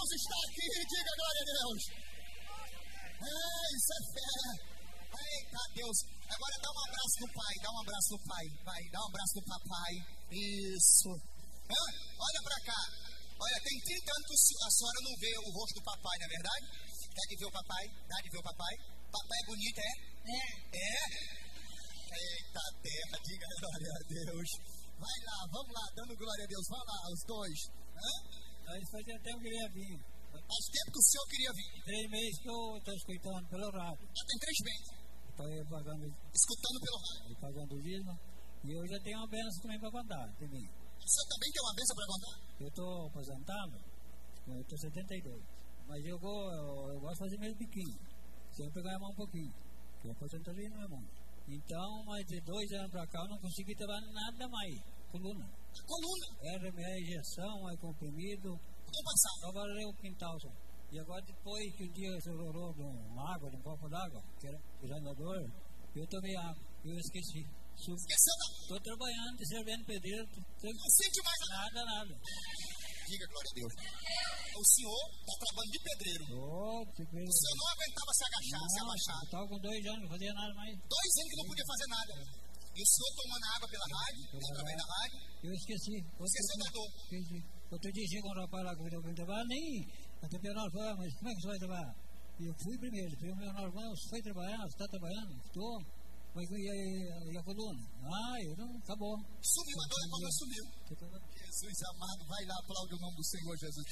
Deus está aqui, diga glória a Deus. Isso é fé. Eita Deus. Agora dá um abraço no pai, dá um abraço no pai. Vai, dá um abraço no papai. Isso. Olha pra cá. Olha, tem 30 anos que a senhora não vê o rosto do papai, não é verdade? Dá de ver o papai? Dá de ver o papai? Papai é bonito, é? É? Eita terra, diga glória a Deus. Vai lá, vamos lá, dando glória a Deus. Vai lá, os dois. Aí fazia tempo que eu queria vir. Faz tempo que o senhor queria vir. 3 meses que eu estou escutando pelo rádio. Já tem 3 meses. Estou pagando. Escutando pelo rádio. Pagando o dízimo. E eu já tenho uma bênção também para contar de mim. O senhor também tem uma bênção para contar? Eu estou aposentado, eu estou 72. Mas eu gosto de fazer meio biquinho. Sempre ganhar um pouquinho. Porque a aposentadoria não é muito. Então, mais de 2 anos para cá, eu não consegui trabalhar nada mais. Coluna. Coluna? Era minha injeção, aí comprimido. Trabalhei o quintal só. E agora, depois que um dia você orou de uma água, de um copo d'água, que era tirando a dor, eu tomei água. Eu esqueci. Esqueceu não? Estou trabalhando, servendo pedreiro. Não sente mais nada. Diga glória a Deus. O senhor está trabalhando de pedreiro. O senhor não aguentava se agachar, se abaixar. Eu estava com 2 anos, não fazia nada mais. 2 anos que não podia fazer nada. E o senhor tomando água pela rádio, através da rádio. Eu esqueci. Esqueceu da dor. Outro dia chegou um rapaz lá que eu fui trabalhar, nem até o menor falou, mas como é que você vai trabalhar? E eu fui primeiro. O menor falou, você foi trabalhar? Você está trabalhando? Estou. Mas e a coluna? Eu não, acabou. Sumiu a dor e quando sumiu. Jesus amado, vai lá, aplaude o nome do Senhor Jesus.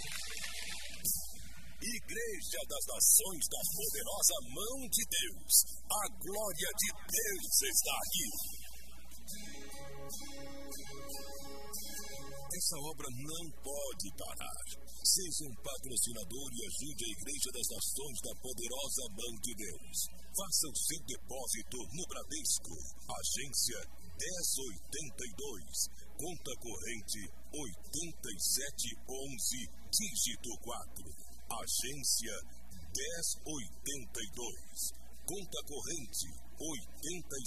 Igreja das Nações da Poderosa Mão de Deus. A glória de Deus está aqui. Essa obra não pode parar. Seja um patrocinador e ajude a Igreja das Nações da Poderosa Mão de Deus. Faça o seu depósito no Bradesco, agência 1082, conta corrente 8711, dígito 4. Agência 1082, conta corrente 8711.